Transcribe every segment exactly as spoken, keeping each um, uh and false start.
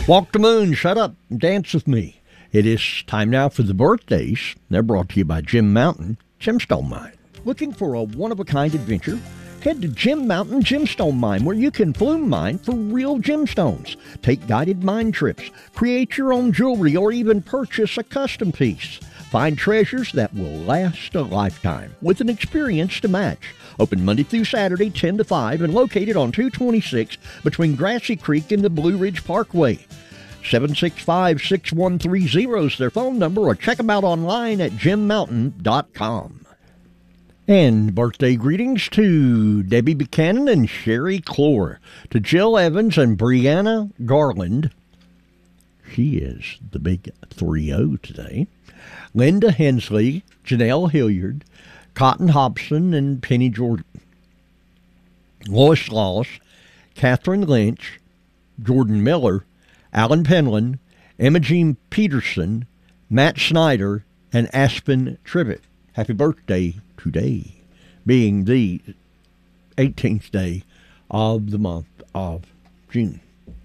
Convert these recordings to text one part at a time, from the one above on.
Walk the moon, shut up, and dance with me. It is time now for the birthdays. They're brought to you by Jim Mountain Gemstone Mine. Looking for a one-of-a-kind adventure? Head to Jim Mountain Gemstone Mine, where you can flume mine for real gemstones. Take guided mine trips, create your own jewelry, or even purchase a custom piece. Find treasures that will last a lifetime with an experience to match. Open Monday through Saturday, ten to five, and located on two twenty-six between Grassy Creek and the Blue Ridge Parkway. seven six five, six one three zero is their phone number, or check them out online at jim mountain dot com. And birthday greetings to Debbie Buchanan and Sherry Clore, to Jill Evans and Brianna Garland. She is the big three oh today. Linda Hensley, Janelle Hilliard, Cotton Hobson, and Penny Jordan. Lois Laws, Catherine Lynch, Jordan Miller, Alan Penland, Emma Jean Peterson, Matt Snyder, and Aspen Tribbett. Happy birthday today, being the eighteenth day of the month of June.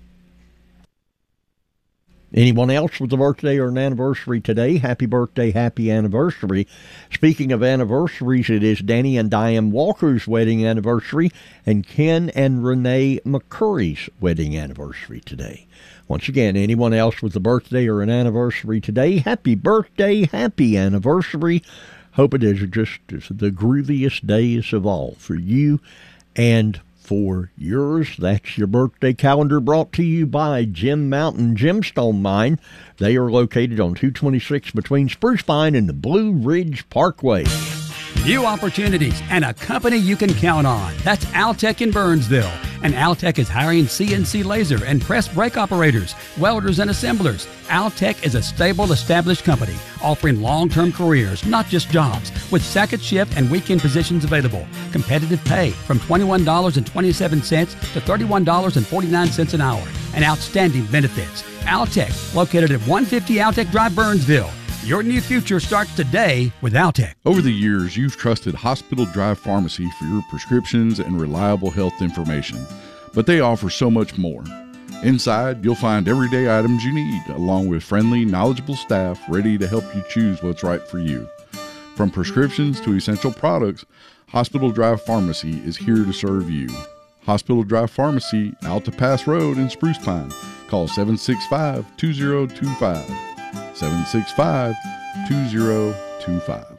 Anyone else with a birthday or an anniversary today? Happy birthday, happy anniversary. Speaking of anniversaries, it is Danny and Diane Walker's wedding anniversary and Ken and Renee McCurry's wedding anniversary today. Once again, anyone else with a birthday or an anniversary today, happy birthday, happy anniversary. Hope it is just the grooviest days of all for you and for yours. That's your birthday calendar, brought to you by Jim Mountain Gemstone Mine. They are located on two twenty-six between Spruce Pine and the Blue Ridge Parkway. New opportunities and a company you can count on. That's Altec in Burnsville. And Altec is hiring C N C laser and press brake operators, welders, and assemblers. Altec is a stable, established company offering long-term careers, not just jobs, with second shift and weekend positions available. Competitive pay from twenty-one dollars and twenty-seven cents to thirty-one dollars and forty-nine cents an hour. And outstanding benefits. Altec, located at one fifty Altec Drive, Burnsville. Your new future starts today with Altec. Over the years, you've trusted Hospital Drive Pharmacy for your prescriptions and reliable health information, but they offer so much more. Inside, you'll find everyday items you need, along with friendly, knowledgeable staff ready to help you choose what's right for you. From prescriptions to essential products, Hospital Drive Pharmacy is here to serve you. Hospital Drive Pharmacy, Alta Pass Road in Spruce Pine. Call seven six five, two zero two five. seven six five, two zero two five.